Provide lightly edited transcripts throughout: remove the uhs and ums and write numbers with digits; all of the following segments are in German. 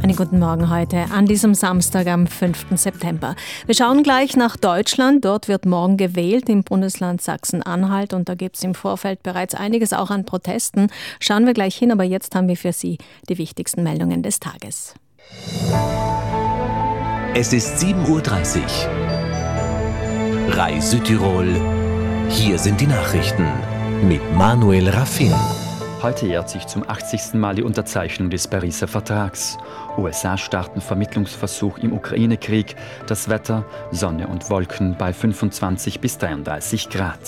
Schönen guten Morgen heute an diesem Samstag am 5. September. Wir schauen gleich nach Deutschland. Dort wird morgen gewählt im Bundesland Sachsen-Anhalt und da gibt es im Vorfeld bereits einiges auch an Protesten. Schauen wir gleich hin, aber jetzt haben wir für Sie die wichtigsten Meldungen des Tages. Es ist 7:30 Uhr. RAI Südtirol. Hier sind die Nachrichten mit Manuel Raffin. Heute jährt sich zum 80. Mal die Unterzeichnung des Pariser Vertrags. USA starten Vermittlungsversuch im Ukraine-Krieg. Das Wetter, Sonne und Wolken bei 25 bis 33 Grad.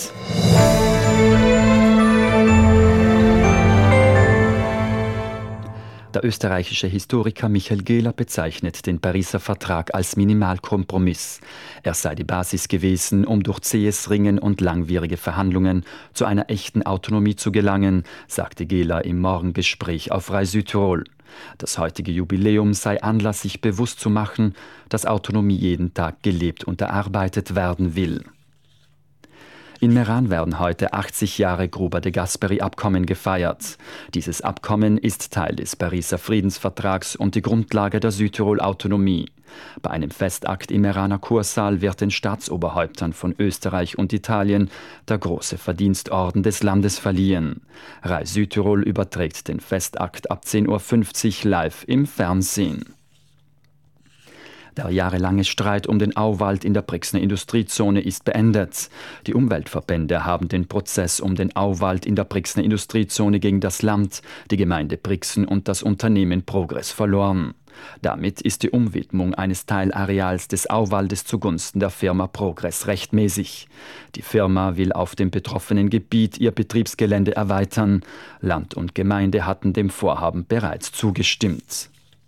Der österreichische Historiker Michael Gehler bezeichnet den Pariser Vertrag als Minimalkompromiss. Er sei die Basis gewesen, um durch zähes Ringen und langwierige Verhandlungen zu einer echten Autonomie zu gelangen, sagte Gehler im Morgengespräch auf RAI Südtirol. Das heutige Jubiläum sei Anlass, sich bewusst zu machen, dass Autonomie jeden Tag gelebt und erarbeitet werden will. In Meran werden heute 80 Jahre Gruber-de-Gasperi-Abkommen gefeiert. Dieses Abkommen ist Teil des Pariser Friedensvertrags und die Grundlage der Südtirol-Autonomie. Bei einem Festakt im Meraner Kursaal wird den Staatsoberhäuptern von Österreich und Italien der große Verdienstorden des Landes verliehen. RAI Südtirol überträgt den Festakt ab 10:50 Uhr live im Fernsehen. Der jahrelange Streit um den Auwald in der Brixner Industriezone ist beendet. Die Umweltverbände haben den Prozess um den Auwald in der Brixner Industriezone gegen das Land, die Gemeinde Brixen und das Unternehmen Progress verloren. Damit ist die Umwidmung eines Teilareals des Auwaldes zugunsten der Firma Progress rechtmäßig. Die Firma will auf dem betroffenen Gebiet ihr Betriebsgelände erweitern. Land und Gemeinde hatten dem Vorhaben bereits zugestimmt.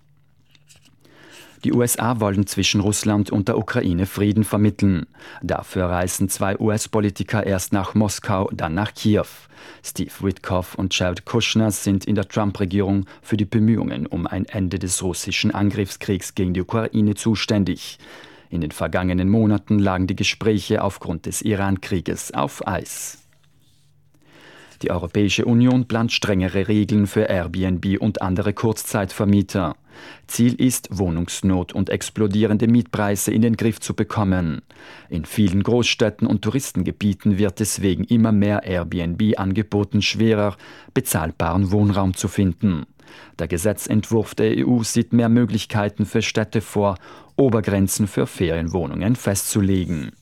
Die USA wollen zwischen Russland und der Ukraine Frieden vermitteln. Dafür reisen 2 US-Politiker erst nach Moskau, dann nach Kiew. Steve Witkoff und Jared Kushner sind in der Trump-Regierung für die Bemühungen um ein Ende des russischen Angriffskriegs gegen die Ukraine zuständig. In den vergangenen Monaten lagen die Gespräche aufgrund des Iran-Krieges auf Eis. Die Europäische Union plant strengere Regeln für Airbnb und andere Kurzzeitvermieter. Ziel ist, Wohnungsnot und explodierende Mietpreise in den Griff zu bekommen. In vielen Großstädten und Touristengebieten wird deswegen immer mehr Airbnb-Angeboten schwerer, bezahlbaren Wohnraum zu finden. Der Gesetzentwurf der EU sieht mehr Möglichkeiten für Städte vor, Obergrenzen für Ferienwohnungen festzulegen.